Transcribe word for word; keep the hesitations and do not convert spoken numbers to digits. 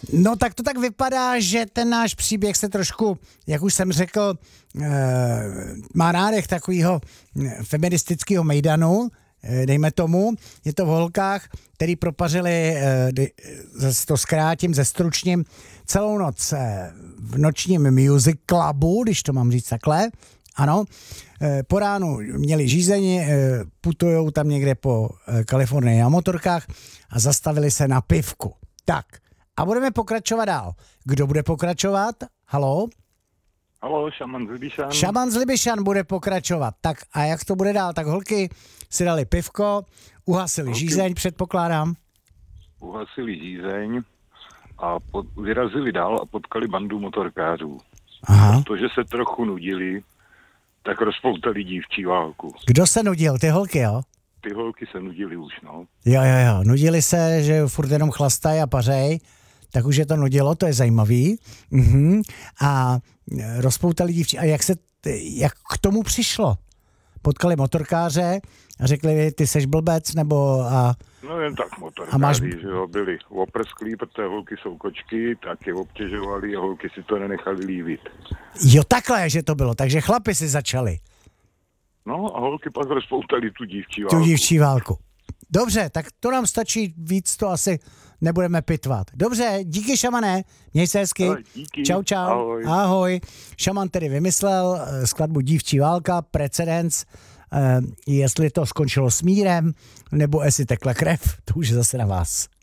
No tak to tak vypadá, že ten náš příběh se trošku, jak už jsem řekl, má nádech takového feministického mejdanu, dejme tomu. Je to v holkách, který propařili, zase to zkrátím, zestručním, celou noc v nočním music clubu, když to mám říct takhle. Ano, po ránu měli žízení, putujou tam někde po Kalifornii na motorkách a zastavili se na pivku. Tak, a budeme pokračovat dál. Kdo bude pokračovat? Haló? Haló, Šaman z Libišan. Šaman z Libišan bude pokračovat. Tak a jak to bude dál? Tak holky si dali pivko, uhasili holky žízeň, předpokládám. Uhasili žízeň a pod, vyrazili dál a potkali bandu motorkářů. Aha. Protože se trochu nudili, tak rozpoutali dívčí válku. Kdo se nudil? Ty holky, jo? Ty holky se nudili už, no. Jo, jo, jo. Nudili se, že furt jenom chlastají a pařej, tak už je to nudilo, to je zajímavý. Mhm. A rozpoutali dívčí. A jak se, jak k tomu přišlo? Potkali motorkáře a řekli, ty seš blbec, nebo a... No jen tak motorkáři, máš... že jo, byli oprsklí, protože holky jsou kočky, tak je obtěžovali a holky si to nenechali líbit. Jo, takhle, že to bylo, takže chlapi si začali. No a holky pak rozpoutali tu dívčí válku. Tu dívčí válku. Dobře, tak to nám stačí, víc to asi nebudeme pitvat. Dobře, díky Šamané, měj se hezky. No, díky. Čau, čau. Ahoj. Ahoj. Šaman tedy vymyslel skladbu Dívčí válka, precedens, eh, jestli to skončilo smírem, nebo jestli tekla krev, to už je zase na vás.